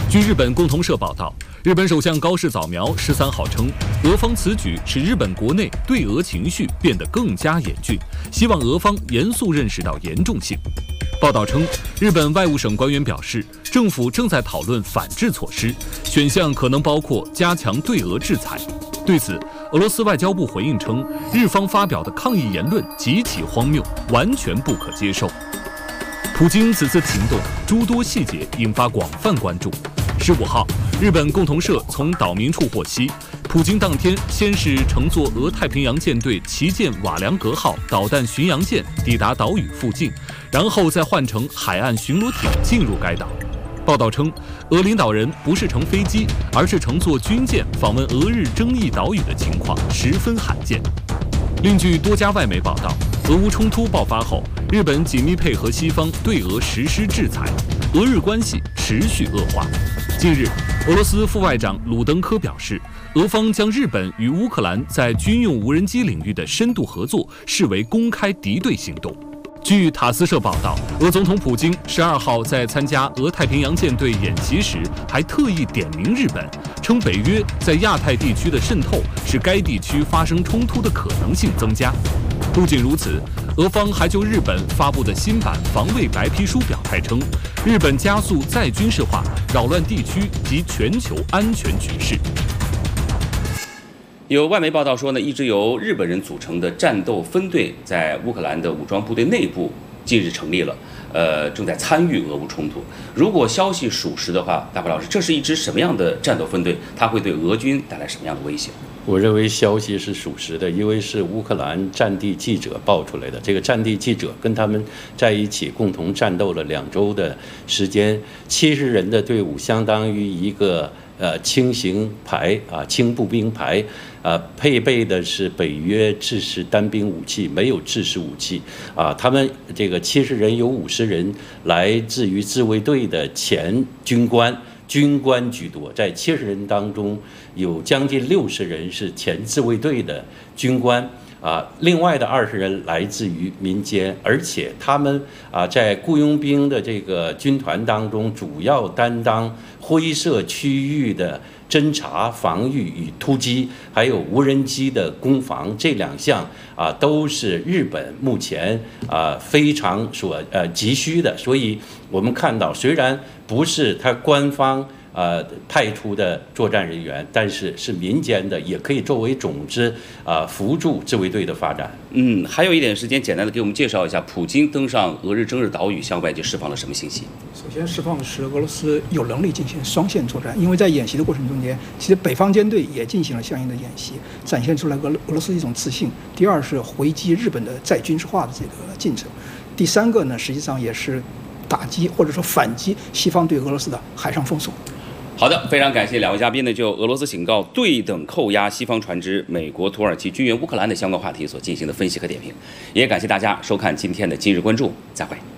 据日本共同社报道，日本首相高市早苗13号称，俄方此举使日本国内对俄情绪变得更加严峻，希望俄方严肃认识到严重性。报道称，日本外务省官员表示，政府正在讨论反制措施，选项可能包括加强对俄制裁。对此，俄罗斯外交部回应称，日方发表的抗议言论极其荒谬，完全不可接受。普京此次行动诸多细节引发广泛关注。15号，日本共同社从岛民处获悉，普京当天先是乘坐俄太平洋舰队旗舰瓦良格号导弹巡洋舰抵达岛屿附近，然后再换乘海岸巡逻艇进入该岛。报道称，俄领导人不是乘飞机，而是乘坐军舰访问俄日争议岛屿的情况十分罕见。另据多家外媒报道，俄乌冲突爆发后，日本紧密配合西方对俄实施制裁，俄日关系持续恶化。近日，俄罗斯副外长鲁登科表示，俄方将日本与乌克兰在军用无人机领域的深度合作视为公开敌对行动。据塔斯社报道，俄总统普京12号在参加俄太平洋舰队演习时，还特意点名日本，称北约在亚太地区的渗透使该地区发生冲突的可能性增加。不仅如此，俄方还就日本发布的新版防卫白皮书表态称，日本加速再军事化，扰乱地区及全球安全局势。 有外媒报道说呢，一支由日本人组成的战斗分队在乌克兰的武装部队内部近日成立了，正在参与俄乌冲突。如果消息属实的话，大白老师，这是一支什么样的战斗分队？它会对俄军带来什么样的威胁？ 我认为消息是属实的，因为是乌克兰战地记者爆出来的。这个战地记者跟他们在一起共同战斗了2周的时间，70人的队伍相当于一个轻型排轻步兵排，配备的是北约制式单兵武器，没有制式武器他们这个70人有50人来自于自卫队的前军官居多，在70人当中有将近60人是前自卫队的军官另外的20人来自于民间，而且他们在雇佣兵的这个军团当中，主要担当灰色区域的侦察、防御与突击，还有无人机的攻防，这2项都是日本目前非常所急需的。所以我们看到，虽然不是他官方派出的作战人员，但是是民间的，也可以作为种子辅助自卫队的发展。 还有一点时间，简单的给我们介绍一下，普京登上俄日争日岛屿向外界释放了什么信息？ 首先释放的是俄罗斯有能力进行双线作战，因为在演习的过程中间，其实北方舰队也进行了相应的演习，展现出来俄罗斯一种自信。第二是回击日本的再军事化的这个进程。第3个呢，实际上也是打击或者说反击西方对俄罗斯的海上封锁。 好的，非常感谢2位嘉宾呢，就俄罗斯警告对等扣押西方船只美国、土耳其军援乌克兰的相关话题所进行的分析和点评，也感谢大家收看今天的今日关注，再会。